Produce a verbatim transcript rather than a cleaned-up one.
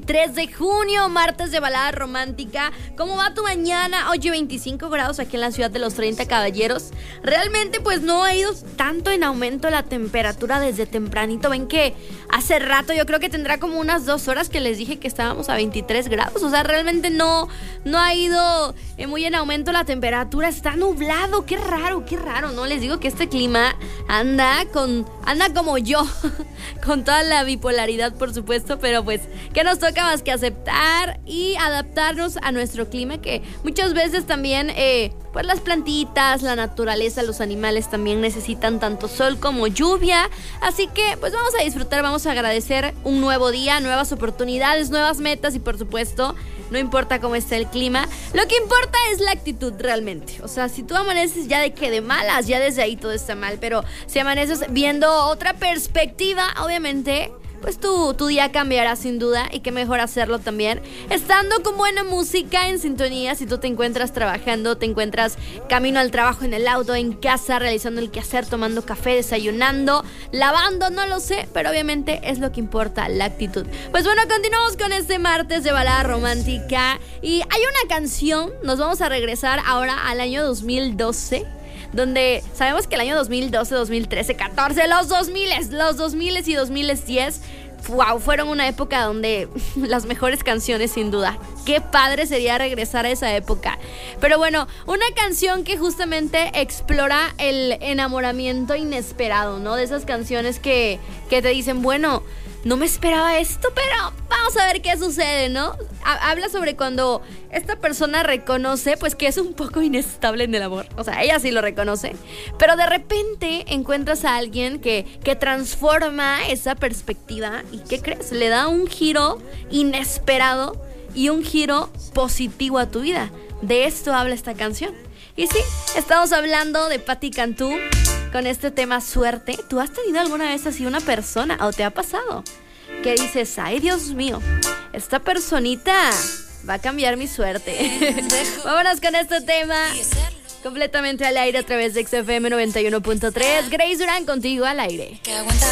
veintitrés de junio, martes de balada romántica. ¿Cómo va tu mañana? Oye, veinticinco grados aquí en la ciudad de los treinta caballeros. Realmente pues no ha ido tanto en aumento la temperatura desde tempranito. Ven que hace rato, yo creo que tendrá como unas dos horas que les dije que estábamos a veintitrés grados. O sea, realmente no, no ha ido eh, muy en aumento la temperatura. Está nublado, qué raro, qué raro, ¿no? Les digo que este clima anda con, anda como yo, con toda la bipolaridad, por supuesto, pero pues, ¿qué nos toca más que aceptar y adaptarnos a nuestro clima? Que muchas veces también, eh, pues las plantitas, la naturaleza, los animales también necesitan tanto sol como lluvia. Así que, pues vamos a disfrutar, vamos a agradecer un nuevo día, nuevas oportunidades, nuevas metas y por supuesto, no importa cómo esté el clima, lo que importa es la actitud realmente. O sea, si tú amaneces ya de que de malas, ya desde ahí todo está mal, pero si amaneces viendo otra perspectiva, obviamente, pues tu, tu día cambiará sin duda, y qué mejor hacerlo también estando con buena música en sintonía. Si tú te encuentras trabajando, te encuentras camino al trabajo, en el auto, en casa, realizando el quehacer, tomando café, desayunando, lavando, no lo sé, pero obviamente es lo que importa, la actitud. Pues bueno, continuamos con este martes de balada romántica y hay una canción, nos vamos a regresar ahora al año dos mil doce, donde sabemos que el año dos mil doce, dos mil trece, catorce, los dos mil, los dos mil y dos mil diez, wow, fueron una época donde las mejores canciones sin duda. Qué padre sería regresar a esa época. Pero bueno, una canción que justamente explora el enamoramiento inesperado, ¿no? De esas canciones que, que te dicen, bueno, no me esperaba esto, pero vamos a ver qué sucede, ¿no? Habla sobre cuando esta persona reconoce, pues, que es un poco inestable en el amor. O sea, ella sí lo reconoce, pero de repente encuentras a alguien que, que transforma esa perspectiva. ¿Y qué crees? Le da un giro inesperado y un giro positivo a tu vida. De esto habla esta canción. Y sí, estamos hablando de Patti Cantú con este tema suerte. ¿Tú has tenido alguna vez así una persona o te ha pasado que dices, ay Dios mío, esta personita va a cambiar mi suerte? Vámonos con este tema completamente al aire a través de X F M noventa y uno punto tres. Grace Durán contigo al aire.